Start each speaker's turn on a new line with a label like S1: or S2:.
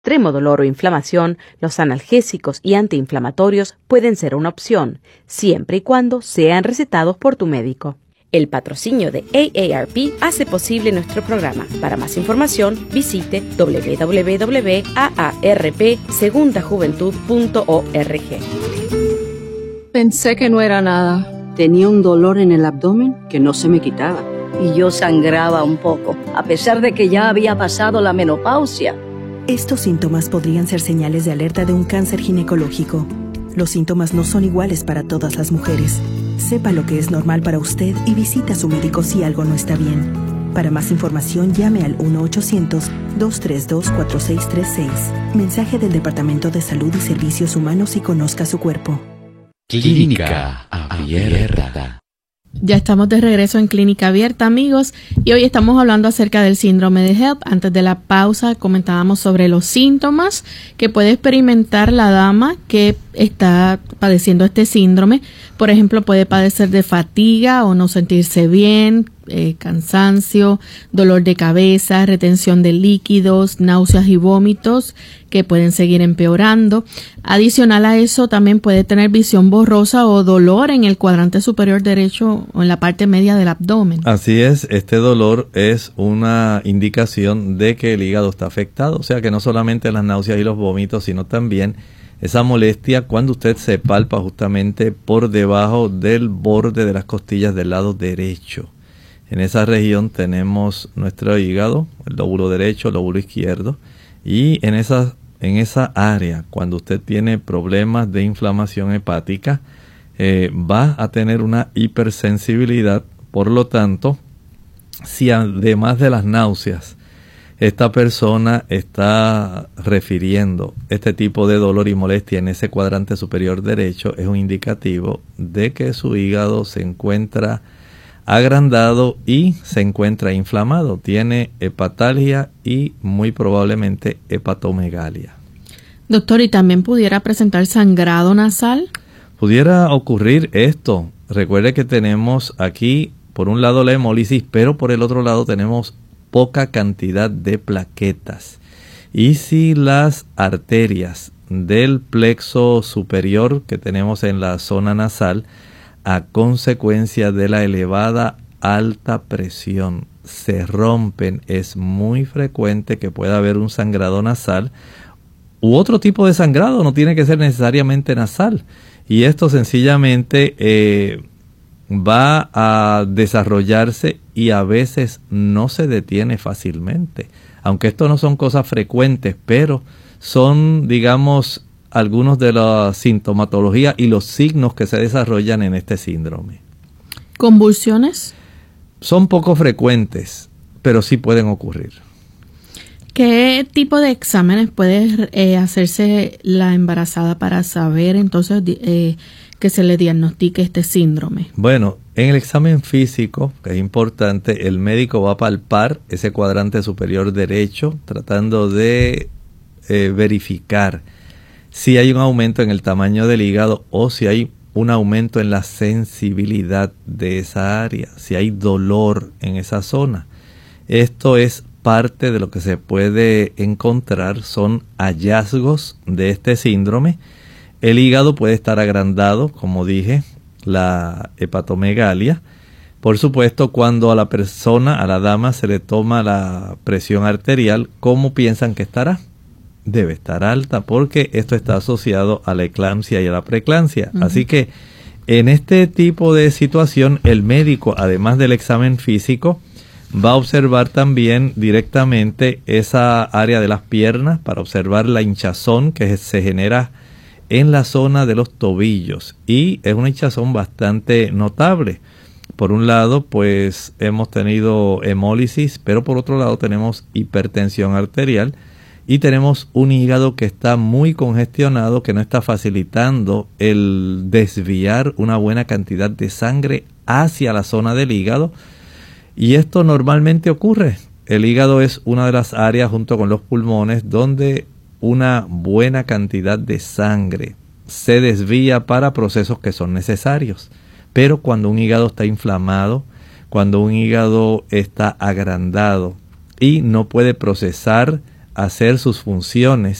S1: extremo dolor o inflamación, los analgésicos y antiinflamatorios pueden ser una opción, siempre y cuando sean recetados por tu médico. El patrocinio de AARP hace posible nuestro programa. Para más información, visite www.aarpsegundajuventud.org.
S2: Pensé que no era nada.
S3: Tenía un dolor en el abdomen que no se me quitaba.
S4: Y yo sangraba un poco, a pesar de que ya había pasado la menopausia.
S5: Estos síntomas podrían ser señales de alerta de un cáncer ginecológico. Los síntomas no son iguales para todas las mujeres. Sepa lo que es normal para usted y visite a su médico si algo no está bien. Para más información, llame al 1-800-232-4636. Mensaje del Departamento de Salud y Servicios Humanos y conozca su cuerpo.
S6: Clínica Abierta.
S2: Ya estamos de regreso en Clínica Abierta, amigos, y hoy estamos hablando acerca del síndrome de HELP. Antes de la pausa comentábamos sobre los síntomas que puede experimentar la dama que está padeciendo este síndrome. Por ejemplo, puede padecer de fatiga o no sentirse bien, cansancio, dolor de cabeza, retención de líquidos, náuseas y vómitos que pueden seguir empeorando. Adicional a eso, también puede tener visión borrosa o dolor en el cuadrante superior derecho o en la parte media del abdomen.
S7: Así es, este dolor es una indicación de que el hígado está afectado, o sea que no solamente las náuseas y los vómitos, sino también esa molestia cuando usted se palpa justamente por debajo del borde de las costillas del lado derecho. En esa región tenemos nuestro hígado, el lóbulo derecho, el lóbulo izquierdo, y en esa área, cuando usted tiene problemas de inflamación hepática, va a tener una hipersensibilidad. Por lo tanto, si además de las náuseas, esta persona está refiriendo este tipo de dolor y molestia en ese cuadrante superior derecho, es un indicativo de que su hígado se encuentra agrandado y se encuentra inflamado. Tiene hepatalgia y muy probablemente hepatomegalia.
S2: Doctor, ¿y también pudiera presentar sangrado nasal?
S7: Pudiera ocurrir esto. Recuerde que tenemos aquí, por un lado, la hemólisis, pero por el otro lado tenemos poca cantidad de plaquetas. Y si las arterias del plexo superior que tenemos en la zona nasal, a consecuencia de la elevada alta presión, se rompen, es muy frecuente que pueda haber un sangrado nasal u otro tipo de sangrado, no tiene que ser necesariamente nasal. Y esto sencillamente va a desarrollarse y a veces no se detiene fácilmente. Aunque esto no son cosas frecuentes, pero son, digamos, algunos de la sintomatología y los signos que se desarrollan en este síndrome.
S2: ¿Convulsiones?
S7: Son poco frecuentes, pero sí pueden ocurrir.
S2: ¿Qué tipo de exámenes puede hacerse la embarazada para saber entonces que se le diagnostique este síndrome?
S7: Bueno, en el examen físico, que es importante, el médico va a palpar ese cuadrante superior derecho, tratando de verificar si hay un aumento en el tamaño del hígado o si hay un aumento en la sensibilidad de esa área, si hay dolor en esa zona. Esto es parte de lo que se puede encontrar, son hallazgos de este síndrome. El hígado puede estar agrandado, como dije, la hepatomegalia. Por supuesto, cuando a la persona, a la dama, se le toma la presión arterial, ¿cómo piensan que estará? Debe estar alta porque esto está asociado a la eclampsia y a la preeclampsia. Así que en este tipo de situación, el médico, además del examen físico, va a observar también directamente esa área de las piernas para observar la hinchazón que se genera en la zona de los tobillos. Y es una hinchazón bastante notable. Por un lado, pues hemos tenido hemólisis, pero por otro lado tenemos hipertensión arterial y tenemos un hígado que está muy congestionado, que no está facilitando el desviar una buena cantidad de sangre hacia la zona del hígado. Y esto normalmente ocurre. El hígado es una de las áreas junto con los pulmones donde una buena cantidad de sangre se desvía para procesos que son necesarios. Pero cuando un hígado está inflamado, cuando un hígado está agrandado y no puede procesar hacer sus funciones